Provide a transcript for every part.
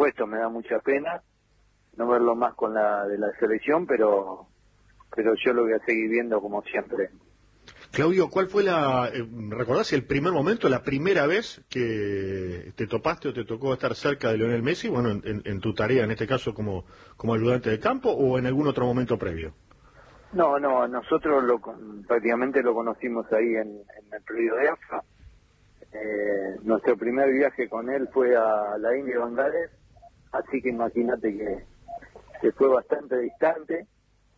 supuesto me da mucha pena no verlo más con la de la selección, pero yo lo voy a seguir viendo como siempre. Claudio, ¿cuál fue recordás el primer momento, la primera vez que te topaste o te tocó estar cerca de Lionel Messi, bueno, en tu tarea, en este caso como ayudante de campo, o en algún otro momento previo? No, nosotros prácticamente lo conocimos ahí en el predio de AFA. Nuestro primer viaje con él fue a la India Bangladesh, así que imagínate que fue bastante distante.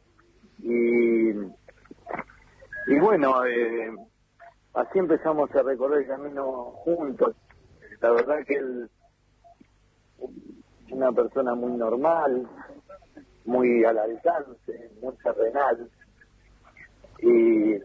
Y bueno, así empezamos a recorrer el camino juntos. La verdad que él, una persona muy normal, muy al alcance, muy terrenal. Y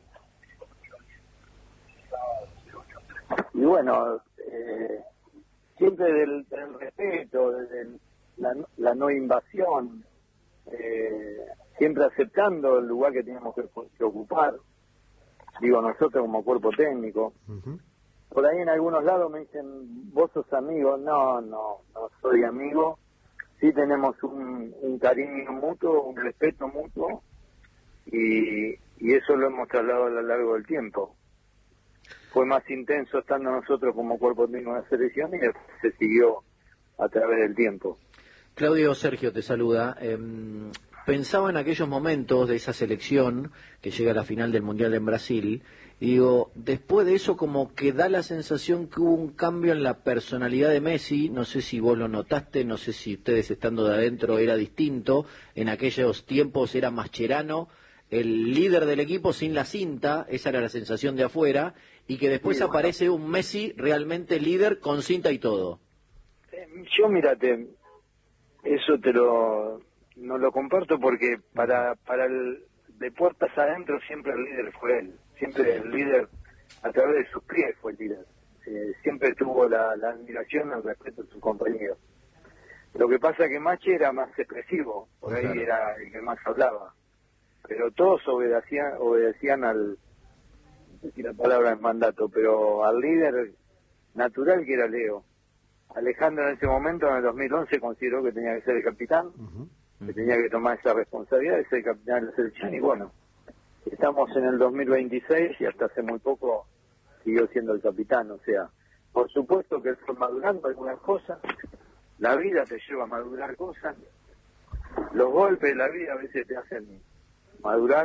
bueno, siempre del respeto, desde la no invasión, siempre aceptando el lugar que teníamos que ocupar. Digo, nosotros como cuerpo técnico. Uh-huh. Por ahí en algunos lados me dicen, vos sos amigo. No soy amigo. Sí tenemos un cariño mutuo, un respeto mutuo, y eso lo hemos trasladado a lo largo del tiempo. Fue más intenso estando nosotros como cuerpo técnico de la selección y después se siguió a través del tiempo. Claudio, Sergio te saluda. Pensaba en aquellos momentos de esa selección que llega a la final del Mundial en Brasil, y digo, después de eso como que da la sensación que hubo un cambio en la personalidad de Messi. No sé si vos lo notaste, no sé si ustedes estando de adentro era distinto. En aquellos tiempos era Mascherano el líder del equipo sin la cinta, esa era la sensación de afuera, y que después Sí, bueno, aparece un Messi realmente líder con cinta y todo. yo mírate, eso no lo comparto porque para el de puertas adentro siempre el líder fue él, siempre el líder a través de sus pies fue el líder, siempre tuvo la admiración, el respeto de sus compañeros. Lo que pasa que Machi era más expresivo, por ahí era el que más hablaba, pero todos obedecían al, no sé si la palabra es mandato, pero al líder natural que era Leo. Alejandro en ese momento, en el 2011, consideró que tenía que ser el capitán, que tenía que tomar esa responsabilidad de ser el capitán de la selección, y bueno, estamos en el 2026 y hasta hace muy poco siguió siendo el capitán. O sea, por supuesto que él fue madurando algunas cosas, la vida te lleva a madurar cosas, los golpes de la vida a veces te hacen madurar,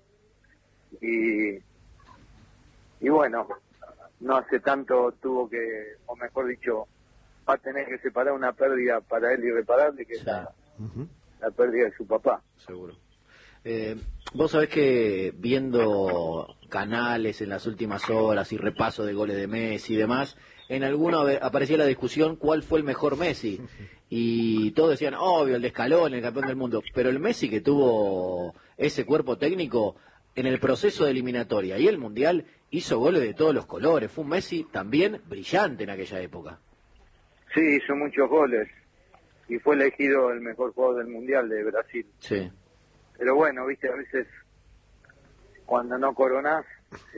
y bueno, no hace tanto tuvo que, o mejor dicho, va a tener que separar una pérdida para él irreparable, que es la pérdida de su papá. Seguro. Vos sabés que viendo canales en las últimas horas y repaso de goles de Messi y demás, en alguno aparecía la discusión cuál fue el mejor Messi, y todos decían, obvio, el de Scaloni, el campeón del mundo, pero el Messi que tuvo ese cuerpo técnico en el proceso de eliminatoria y el Mundial hizo goles de todos los colores. Fue un Messi también brillante en aquella época. Sí, hizo muchos goles y fue elegido el mejor jugador del Mundial de Brasil. Sí. Pero bueno, viste, a veces cuando no coronás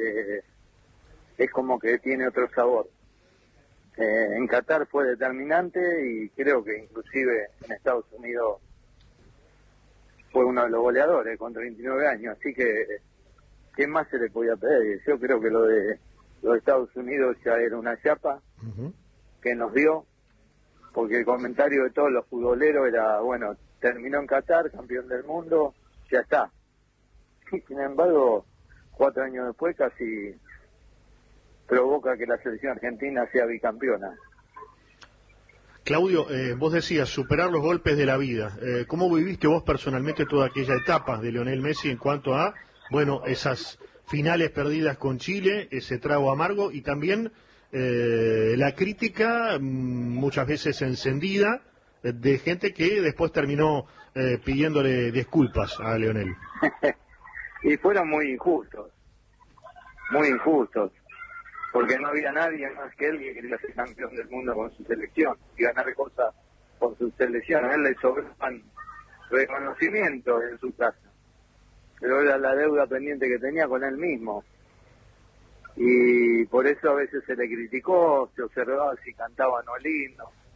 es como que tiene otro sabor. En Qatar fue determinante y creo que inclusive en Estados Unidos fue uno de los goleadores con 39 años, así que ¿qué más se le podía pedir? Yo creo que lo de Estados Unidos ya era una chapa que nos dio, porque el comentario de todos los futboleros era, bueno, terminó en Qatar, campeón del mundo, ya está. Y sin embargo, 4 años después casi provoca que la selección argentina sea bicampeona. Claudio, vos decías, superar los golpes de la vida. ¿Cómo viviste vos personalmente toda aquella etapa de Lionel Messi en cuanto a, bueno, esas finales perdidas con Chile, ese trago amargo, y también la crítica muchas veces encendida de gente que después terminó pidiéndole disculpas a Lionel? Y fueron muy injustos, porque no había nadie más que él que quería ser campeón del mundo con su selección y ganar cosas por su selección. A él le sobraban reconocimientos en su casa, pero era la deuda pendiente que tenía con él mismo, y por eso a veces se le criticó, se observaba si cantaba no lindo.